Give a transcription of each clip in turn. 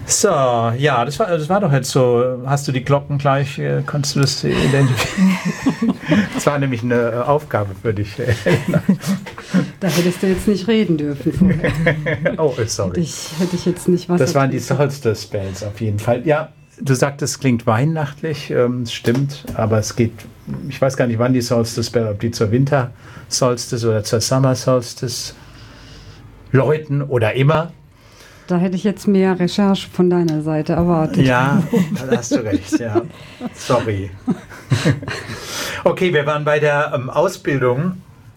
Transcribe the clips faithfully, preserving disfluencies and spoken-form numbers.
So, ja, das war, das war doch jetzt so. Hast du die Glocken gleich, äh, konntest du das identifizieren? Das war nämlich eine äh, Aufgabe für dich. Da hättest du jetzt nicht reden dürfen vorher. Oh, sorry. Hätte ich, hätte ich jetzt nicht was. Das waren die Solstice Bells auf jeden Fall. Ja, du sagtest, es klingt weihnachtlich, ähm, stimmt, aber es geht, ich weiß gar nicht, wann die Solstice Bell, ob die zur Winter Solstice oder zur Summer Solstice läuten oder immer. Da hätte ich jetzt mehr Recherche von deiner Seite erwartet. Ja, da hast du recht, ja. Sorry. Okay, wir waren bei der ähm, Ausbildung.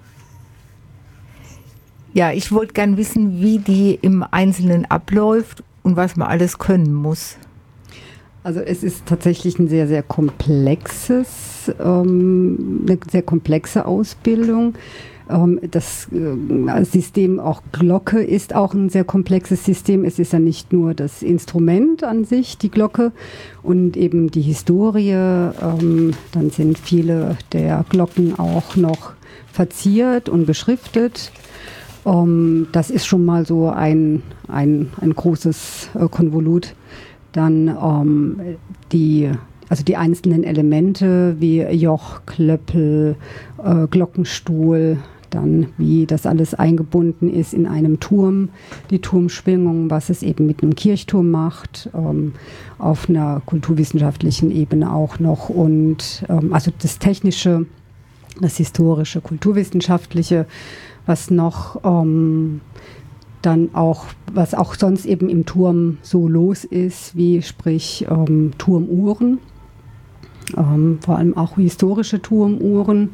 Ja, ich wollte gern wissen, wie die im Einzelnen abläuft und was man alles können muss. Also es ist tatsächlich ein sehr, sehr komplexes, ähm, eine sehr komplexe Ausbildung. Das System auch Glocke ist auch ein sehr komplexes System. Es ist ja nicht nur das Instrument an sich, die Glocke, und eben die Historie. Dann sind viele der Glocken auch noch verziert und beschriftet. Das ist schon mal so ein, ein, ein großes Konvolut. Dann die Also die einzelnen Elemente wie Joch, Klöppel, äh, Glockenstuhl, dann wie das alles eingebunden ist in einem Turm, die Turmschwingung, was es eben mit einem Kirchturm macht, ähm, auf einer kulturwissenschaftlichen Ebene auch noch, und ähm, also das Technische, das Historische, Kulturwissenschaftliche, was noch ähm, dann auch, was auch sonst eben im Turm so los ist, wie sprich ähm, Turmuhren. Ähm, vor allem auch historische Turmuhren,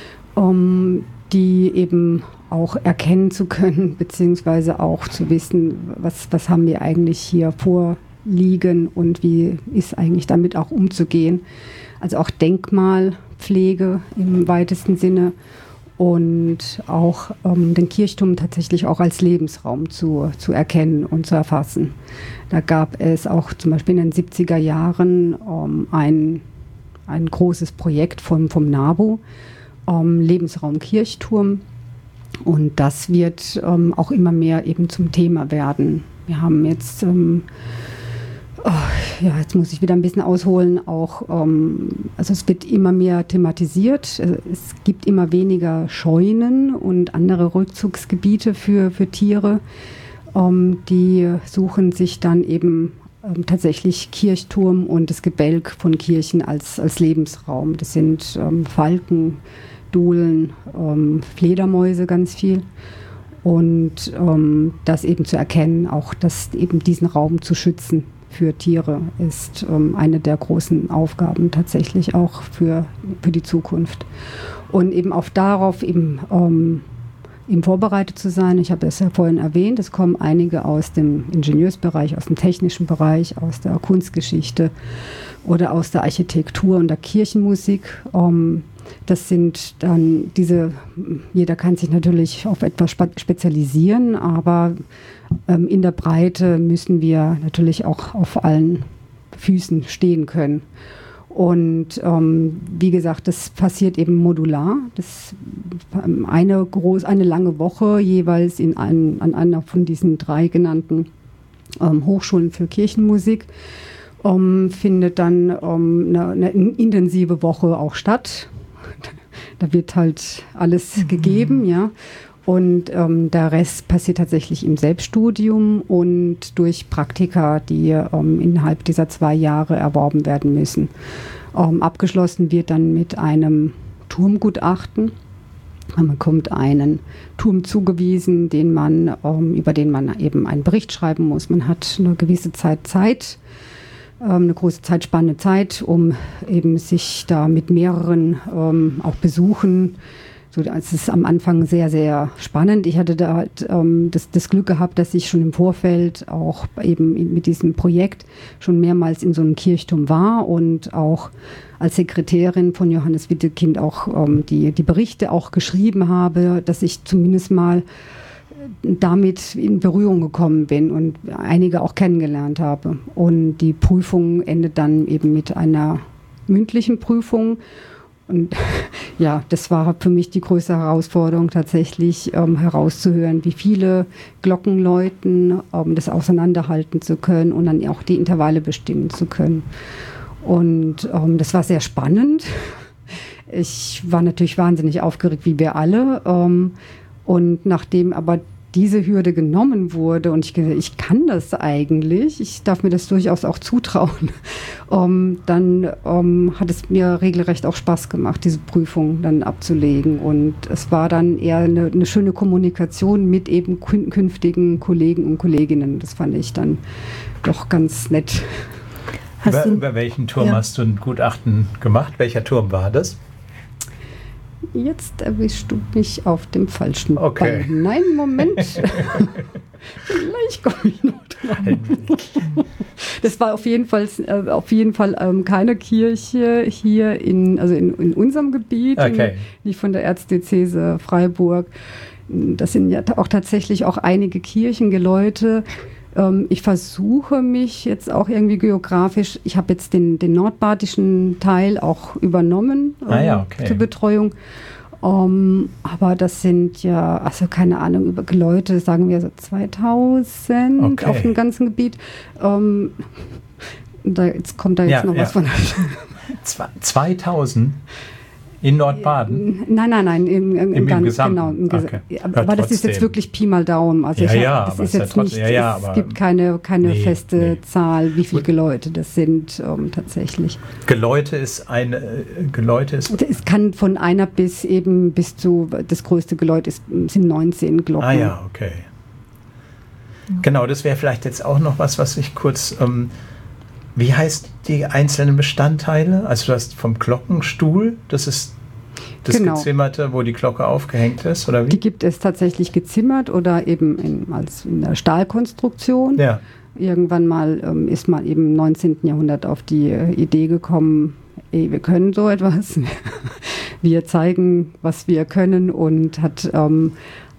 ähm, die eben auch erkennen zu können, beziehungsweise auch zu wissen, was, was haben wir eigentlich hier vorliegen und wie ist eigentlich damit auch umzugehen. Also auch Denkmalpflege im weitesten Sinne und auch ähm, den Kirchturm tatsächlich auch als Lebensraum zu, zu erkennen und zu erfassen. Da gab es auch zum Beispiel in den siebziger Jahren ähm, ein ein großes Projekt vom, vom NABU, ähm, Lebensraum Kirchturm. Und das wird ähm, auch immer mehr eben zum Thema werden. Wir haben jetzt, ähm, oh, ja, jetzt muss ich wieder ein bisschen ausholen, auch, ähm, also es wird immer mehr thematisiert. Es gibt immer weniger Scheunen und andere Rückzugsgebiete für, für Tiere. Ähm, die suchen sich dann eben Ähm, tatsächlich Kirchturm und das Gebälk von Kirchen als, als Lebensraum. Das sind ähm, Falken, Dohlen, ähm, Fledermäuse ganz viel. Und ähm, das eben zu erkennen, auch das eben diesen Raum zu schützen für Tiere, ist ähm, eine der großen Aufgaben tatsächlich auch für, für die Zukunft. Und eben auch darauf eben ähm, eben vorbereitet zu sein. Ich habe es ja vorhin erwähnt, es kommen einige aus dem Ingenieursbereich, aus dem technischen Bereich, aus der Kunstgeschichte oder aus der Architektur und der Kirchenmusik. Das sind dann diese, jeder kann sich natürlich auf etwas spezialisieren, aber in der Breite müssen wir natürlich auch auf allen Füßen stehen können. Und ähm, wie gesagt, das passiert eben modular. Das eine groß, eine lange Woche jeweils in ein, an einer von diesen drei genannten ähm, Hochschulen für Kirchenmusik ähm, findet dann ähm, eine, eine intensive Woche auch statt. Da wird halt alles mhm. gegeben, ja. Und ähm, der Rest passiert tatsächlich im Selbststudium und durch Praktika, die ähm, innerhalb dieser zwei Jahre erworben werden müssen. Ähm, abgeschlossen wird dann mit einem Turmgutachten. Man bekommt einen Turm zugewiesen, den man, ähm, über den man eben einen Bericht schreiben muss. Man hat eine gewisse Zeit Zeit, ähm, eine große Zeitspanne Zeit, um eben sich da mit mehreren ähm, auch Besuchen. So, es ist am Anfang sehr, sehr spannend. Ich hatte da halt, ähm, das, das Glück gehabt, dass ich schon im Vorfeld auch eben in, mit diesem Projekt schon mehrmals in so einem Kirchturm war und auch als Sekretärin von Johannes Wittekind auch ähm, die, die Berichte auch geschrieben habe, dass ich zumindest mal damit in Berührung gekommen bin und einige auch kennengelernt habe. Und die Prüfung endet dann eben mit einer mündlichen Prüfung. Und ja, das war für mich die größte Herausforderung, tatsächlich ähm, herauszuhören, wie viele Glocken läuten, um das auseinanderhalten zu können und dann auch die Intervalle bestimmen zu können. Und ähm, das war sehr spannend. Ich war natürlich wahnsinnig aufgeregt, wie wir alle. Ähm, und nachdem aber diese Hürde genommen wurde und ich gesagt, ich kann das eigentlich, ich darf mir das durchaus auch zutrauen, um, dann um, hat es mir regelrecht auch Spaß gemacht, diese Prüfung dann abzulegen. Und es war dann eher eine, eine schöne Kommunikation mit eben künftigen Kollegen und Kolleginnen. Das fand ich dann doch ganz nett. Über, über welchen Turm ja. hast du ein Gutachten gemacht? Welcher Turm war das? Jetzt erwischst du mich auf dem falschen okay. Bein. Nein, Moment. Vielleicht komme ich noch dran. Das war auf jeden Fall, äh, auf jeden Fall ähm, keine Kirche hier in, also in, in unserem Gebiet, okay. in, nicht von der Erzdiözese Freiburg. Das sind ja auch tatsächlich auch einige Kirchengeläute. Ähm, ich versuche mich jetzt auch irgendwie geografisch, ich habe jetzt den, den nordbadischen Teil auch übernommen ähm, ah, ja, okay. zur Betreuung. Um, aber das sind ja, also keine Ahnung, über Geläute, sagen wir so zweitausend okay. auf dem ganzen Gebiet. Um, da, jetzt kommt da jetzt ja, noch ja. was von. zweitausend in Nordbaden? Nein, nein, nein, im, im, Im, ganz, im Gesamten? Genau. Im Gesa okay. Aber ja, das ist jetzt wirklich Pi mal Daumen. Also ja, ich hab, ja, das aber ist jetzt ja nicht, ja, ja, es gibt keine, keine nee, feste nee. Zahl, wie viele Geläute das sind um, tatsächlich. Geläute ist eine, Geläute ist... Es kann von einer bis eben bis zu, das größte Geläut ist, sind neunzehn Glocken. Ah ja, okay. Genau, das wäre vielleicht jetzt auch noch was, was ich kurz... Ähm, wie heißt die einzelnen Bestandteile? Also du hast vom Glockenstuhl, das ist das genau. Gezimmerte, wo die Glocke aufgehängt ist, oder wie? Die gibt es tatsächlich gezimmert oder eben in, als in der Stahlkonstruktion. Ja. Irgendwann mal ähm, ist man eben im neunzehnten Jahrhundert auf die äh, Idee gekommen, ey, wir können so etwas. Wir zeigen, was wir können und hat ähm,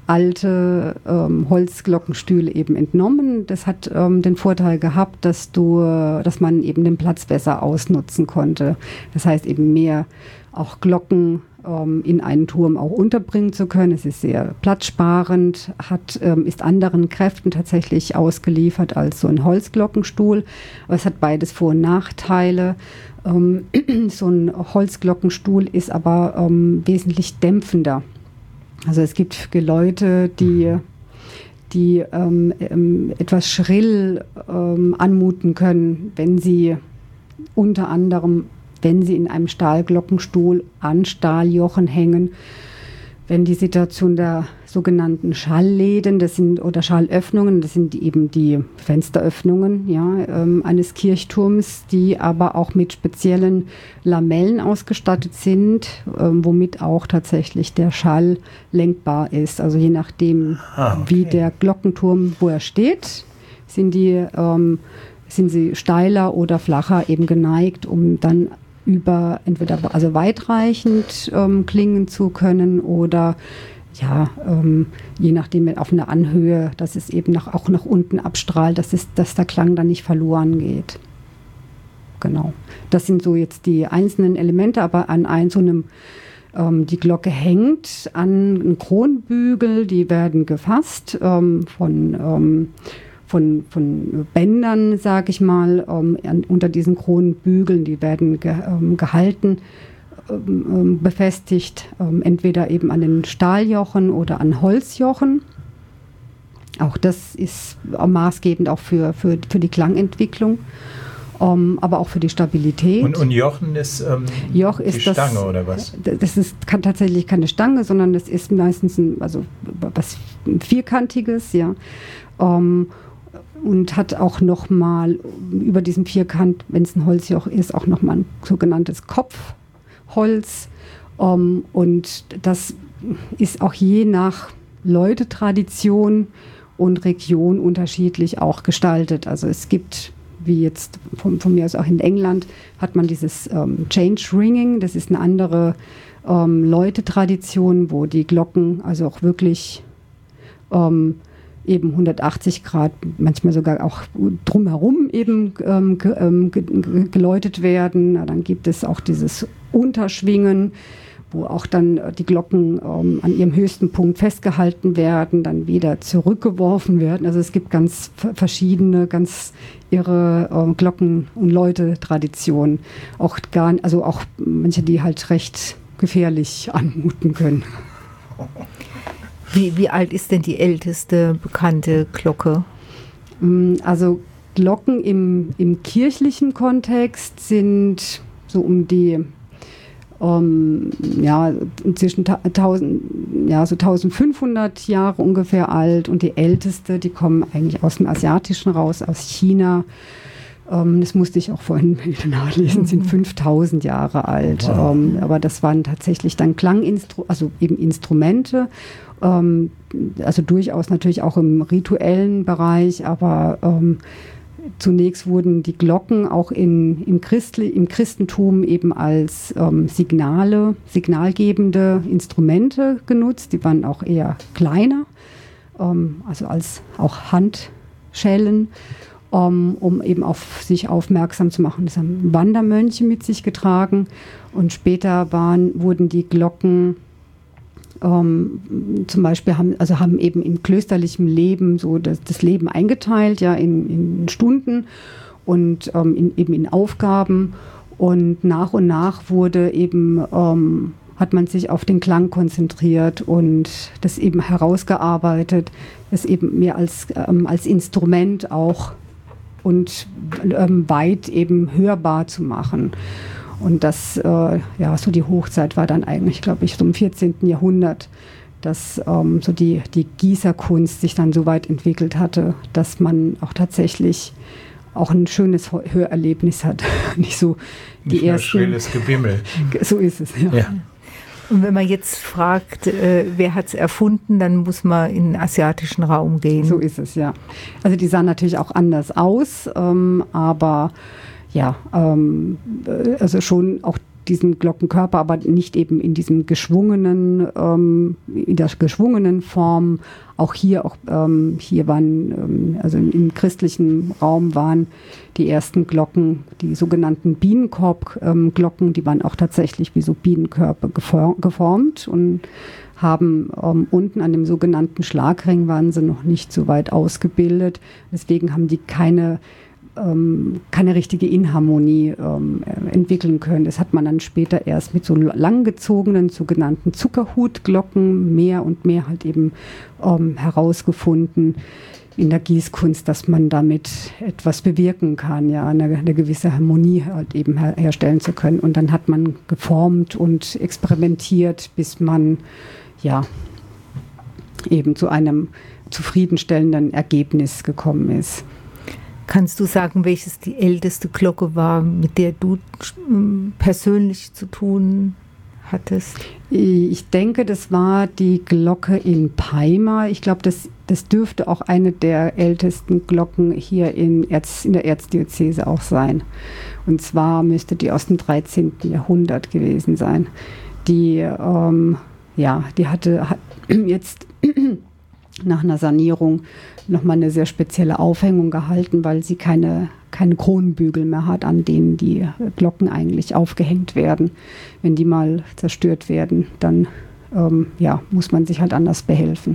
alte ähm, Holzglockenstühle eben entnommen. Das hat ähm, den Vorteil gehabt, dass du, dass man eben den Platz besser ausnutzen konnte. Das heißt eben mehr auch Glocken ähm, in einen Turm auch unterbringen zu können. Es ist sehr platzsparend, hat, ähm, ist anderen Kräften tatsächlich ausgeliefert als so ein Holzglockenstuhl. Aber es hat beides Vor- und Nachteile. Ähm, so ein Holzglockenstuhl ist aber ähm, wesentlich dämpfender. Also es gibt Geläute, die, die ähm, ähm, etwas schrill ähm, anmuten können, wenn sie unter anderem, wenn sie in einem Stahlglockenstuhl an Stahljochen hängen, wenn die Situation der sogenannten Schallläden, das sind oder Schallöffnungen, das sind die, eben die Fensteröffnungen ja, ähm, eines Kirchturms, die aber auch mit speziellen Lamellen ausgestattet sind, ähm, womit auch tatsächlich der Schall lenkbar ist. Also je nachdem, ah, okay. wie der Glockenturm, wo er steht, sind die ähm, sind sie steiler oder flacher eben geneigt, um dann über entweder also weitreichend ähm, klingen zu können oder ja, ähm, je nachdem auf einer Anhöhe, dass es eben nach, auch nach unten abstrahlt, dass, es, dass der Klang dann nicht verloren geht. Genau. Das sind so jetzt die einzelnen Elemente, aber an ein, so einem, ähm, die Glocke hängt an einem Kronbügel, die werden gefasst ähm, von ähm, Von, von Bändern, sage ich mal, ähm, an, unter diesen Kronbügeln, die werden ge, ähm, gehalten, ähm, befestigt, ähm, entweder eben an den Stahljochen oder an Holzjochen. Auch das ist äh, maßgebend auch für, für, für die Klangentwicklung, ähm, aber auch für die Stabilität. Und, und Jochen ist, ähm, Joch die ist Stange das, oder was? Das ist kann tatsächlich keine Stange, sondern das ist meistens ein, also was Vierkantiges, ja. Ähm, und hat auch nochmal über diesem Vierkant, wenn es ein Holzjoch ist, auch nochmal ein sogenanntes Kopfholz. Um, und das ist auch je nach Läutetradition und Region unterschiedlich auch gestaltet. Also es gibt, wie jetzt von, von mir aus auch in England, hat man dieses ähm, Change Ringing. Das ist eine andere ähm, Läutetradition, wo die Glocken also auch wirklich ähm, eben hundertachtzig Grad, manchmal sogar auch drumherum eben ähm, ge, ähm, ge, geläutet werden. Dann gibt es auch dieses unterschwingen, wo auch dann die Glocken ähm, an ihrem höchsten Punkt festgehalten werden, dann wieder zurückgeworfen werden. Also es gibt ganz verschiedene, ganz irre äh, Glocken- und Läute-Traditionen. Auch gar, also auch manche, die halt recht gefährlich anmuten können. Wie, wie alt ist denn die älteste bekannte Glocke? Also Glocken im, im kirchlichen Kontext sind so um die um, ja, inzwischen tausend, ja, so eintausendfünfhundert Jahre ungefähr alt, und die älteste, die kommen eigentlich aus dem Asiatischen raus, aus China. Um, das musste ich auch vorhin nachlesen, sind fünftausend Jahre alt. Wow. Um, aber das waren tatsächlich dann Klanginstrumente, also eben Instrumente, um, also durchaus natürlich auch im rituellen Bereich, aber um, zunächst wurden die Glocken auch in, im, Christli, im Christentum eben als ähm, Signale, signalgebende Instrumente genutzt. Die waren auch eher kleiner, ähm, also als auch Handschellen, ähm, um eben auf sich aufmerksam zu machen. Das haben Wandermönche mit sich getragen, und später waren, wurden die Glocken Ähm, zum Beispiel haben, also haben eben im klösterlichen Leben so das, das Leben eingeteilt, ja, in, in Stunden und ähm, in, eben in Aufgaben, und nach und nach wurde eben, ähm, hat man sich auf den Klang konzentriert und das eben herausgearbeitet, das eben mehr als, ähm, als Instrument auch und ähm, weit eben hörbar zu machen. Und das, äh, ja, so die Hochzeit war dann eigentlich, glaube ich, so im vierzehnten Jahrhundert, dass ähm, so die, die Gießerkunst sich dann so weit entwickelt hatte, dass man auch tatsächlich auch ein schönes Hörerlebnis hat. Nicht so die Nicht ersten. nur schrilles Gewimmel. So ist es, ja. ja. Und wenn man jetzt fragt, äh, wer hat es erfunden, dann muss man in den asiatischen Raum gehen. So ist es, ja. Also die sahen natürlich auch anders aus, ähm, aber ja, ähm, also schon auch diesen Glockenkörper, aber nicht eben in diesem geschwungenen, ähm, in der geschwungenen Form. Auch hier, auch ähm, hier waren, ähm, also im, im christlichen Raum waren die ersten Glocken, die sogenannten Bienenkorb-Glocken, ähm, die waren auch tatsächlich wie so Bienenkörper geformt und haben ähm, unten an dem sogenannten Schlagring waren sie noch nicht so weit ausgebildet. Deswegen haben die keine Ähm, keine richtige Inharmonie ähm, entwickeln können. Das hat man dann später erst mit so langgezogenen sogenannten Zuckerhutglocken mehr und mehr halt eben ähm, herausgefunden in der Gießkunst, dass man damit etwas bewirken kann, ja, eine, eine gewisse Harmonie halt eben her- herstellen zu können. Und dann hat man geformt und experimentiert, bis man ja eben zu einem zufriedenstellenden Ergebnis gekommen ist. Kannst du sagen, welches die älteste Glocke war, mit der du persönlich zu tun hattest? Ich denke, das war die Glocke in Peimar. Ich glaube, das, das dürfte auch eine der ältesten Glocken hier in, Erz, in der Erzdiözese auch sein. Und zwar müsste die aus dem dreizehnten Jahrhundert gewesen sein. Die, ähm, ja, die hatte hat jetzt nach einer Sanierung nochmal eine sehr spezielle Aufhängung gehalten, weil sie keine, keine Kronbügel mehr hat, an denen die Glocken eigentlich aufgehängt werden. Wenn die mal zerstört werden, dann ähm, ja, muss man sich halt anders behelfen.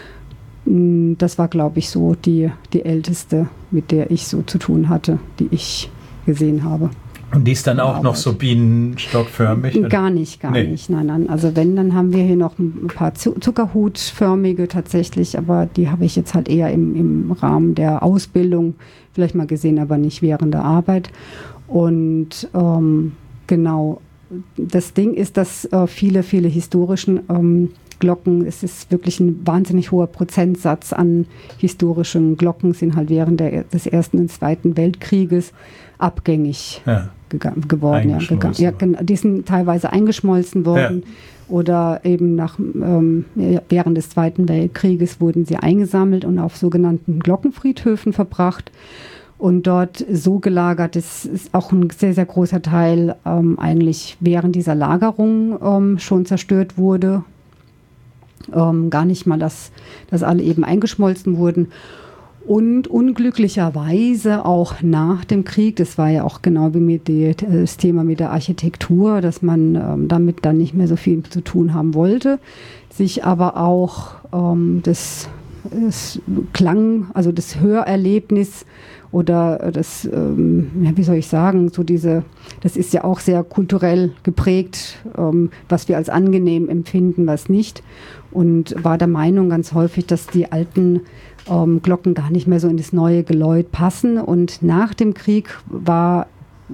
Das war, glaube ich, so die, die älteste, mit der ich so zu tun hatte, die ich gesehen habe. Und die ist dann auch noch so bienenstockförmig? Oder? Gar nicht, gar nee. nicht. Nein, nein. Also wenn, dann haben wir hier noch ein paar Zuckerhutförmige tatsächlich, aber die habe ich jetzt halt eher im, im Rahmen der Ausbildung vielleicht mal gesehen, aber nicht während der Arbeit. Und ähm, genau, das Ding ist, dass äh, viele, viele historischen ähm, Glocken, es ist wirklich ein wahnsinnig hoher Prozentsatz an historischen Glocken, sind halt während der, des Ersten und Zweiten Weltkrieges abgängig ja. gega- geworden. Ja, gegangen. Ja, die sind teilweise eingeschmolzen worden ja. oder eben nach, ähm, während des Zweiten Weltkrieges wurden sie eingesammelt und auf sogenannten Glockenfriedhöfen verbracht und dort so gelagert. Es ist auch ein sehr, sehr großer Teil ähm, eigentlich während dieser Lagerung ähm, schon zerstört wurde. Ähm, gar nicht mal, dass, dass alle eben eingeschmolzen wurden. Und unglücklicherweise auch nach dem Krieg, das war ja auch genau wie mit die, das Thema mit der Architektur, dass man ähm, damit dann nicht mehr so viel zu tun haben wollte, sich aber auch ähm, das, das Klang, also das Hörerlebnis oder das, ähm, ja, wie soll ich sagen, so diese, das ist ja auch sehr kulturell geprägt, ähm, was wir als angenehm empfinden, was nicht. Und war der Meinung ganz häufig, dass die alten ähm, Glocken gar nicht mehr so in das neue Geläut passen. Und nach dem Krieg war,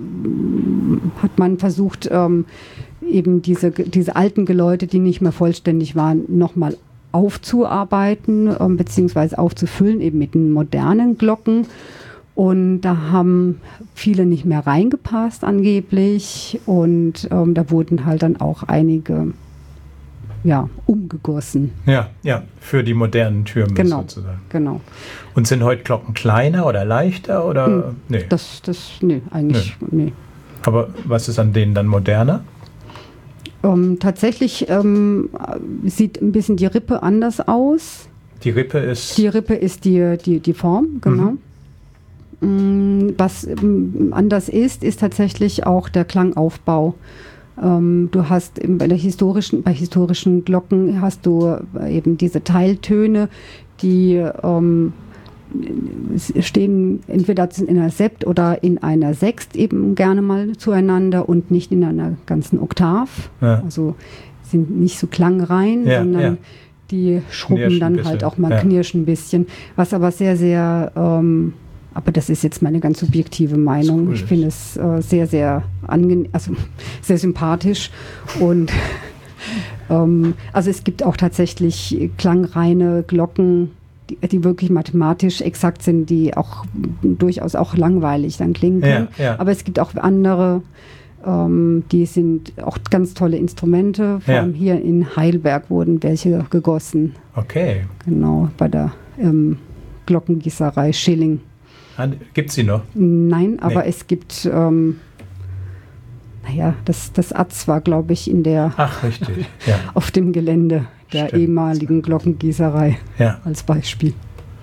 hat man versucht, ähm, eben diese, diese alten Geläute, die nicht mehr vollständig waren, nochmal aufzuarbeiten, ähm, beziehungsweise aufzufüllen, eben mit den modernen Glocken. Und da haben viele nicht mehr reingepasst angeblich. Und ähm, da wurden halt dann auch einige ja, umgegossen. Ja, ja, für die modernen Türme genau, sozusagen. Genau. Und sind heute Glocken kleiner oder leichter oder? Hm, nee. Das, das, nee, eigentlich, nee. nee. Aber was ist an denen dann moderner? Ähm, tatsächlich ähm, sieht ein bisschen die Rippe anders aus. Die Rippe ist? Die Rippe ist die, die, die Form, genau. Mhm. Was ähm, anders ist, ist tatsächlich auch der Klangaufbau. Ähm, du hast eben bei der historischen, bei historischen Glocken hast du eben diese Teiltöne, die ähm, stehen entweder in einer Sept oder in einer Sext eben gerne mal zueinander und nicht in einer ganzen Oktav. Ja. Also sind nicht so klangrein, ja, sondern ja. die schrubben dann halt auch mal, ja. knirschen ein bisschen. Was aber sehr, sehr, ähm, aber das ist jetzt meine ganz subjektive Meinung. Cool. Ich finde es äh, sehr, sehr angenehm, also sehr sympathisch und ähm, also es gibt auch tatsächlich klangreine Glocken, die, die wirklich mathematisch exakt sind, die auch durchaus auch langweilig dann klingen können. Ja, ja. Aber es gibt auch andere, ähm, die sind auch ganz tolle Instrumente. Vor allem ja. hier in Heidelberg wurden welche gegossen. Okay. Genau, bei der ähm, Glockengießerei Schilling. Gibt es sie noch? Nein, aber nee. es gibt, ähm, naja, das, das A Z war, glaube ich, in der, Ach, richtig. Ja. auf dem Gelände der Stimmt. ehemaligen Glockengießerei ja. als Beispiel.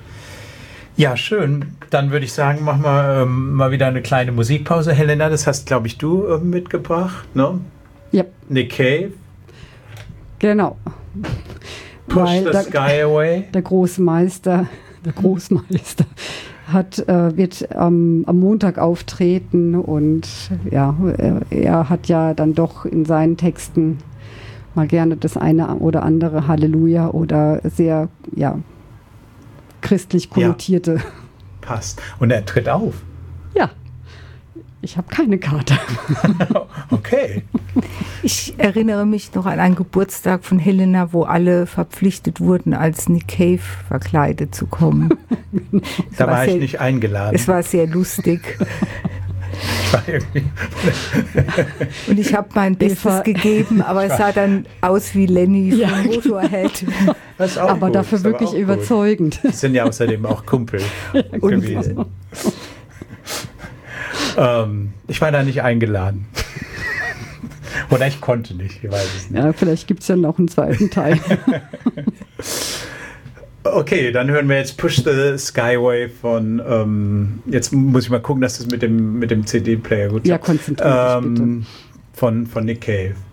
Ja, schön. Dann würde ich sagen, machen wir ähm, mal wieder eine kleine Musikpause. Helena, das hast, glaube ich, du ähm, mitgebracht, ne? Ja. Nick Cave. Genau. Push Weil the der, Sky Away. Der Großmeister, der Großmeister hat, äh, wird ähm, am Montag auftreten und ja, er, er hat ja dann doch in seinen Texten mal gerne das eine oder andere Halleluja oder sehr, ja, christlich konnotierte. Ja, passt. Und er tritt auf. Ja. Ich habe keine Karte. Okay. Ich erinnere mich noch an einen Geburtstag von Helena, wo alle verpflichtet wurden, als Nick Cave verkleidet zu kommen. Da war, war ich sehr, nicht eingeladen. Es war sehr lustig. Ich war irgendwie Und ich habe mein Bestes Eva. gegeben, aber es sah dann aus wie Lenny von ja, Motorhead. Das ist auch aber gut. dafür wirklich überzeugend. Die sind ja außerdem auch Kumpel gewesen. Ähm, ich war da nicht eingeladen. Oder ich konnte nicht, ich weiß es nicht. Ja, vielleicht gibt es ja noch einen zweiten Teil. Okay, dann hören wir jetzt Push the Skyway von, ähm, jetzt muss ich mal gucken, dass das mit dem, mit dem C D-Player gut ist. Ja, konzentriert ähm, von, von Nick Cave.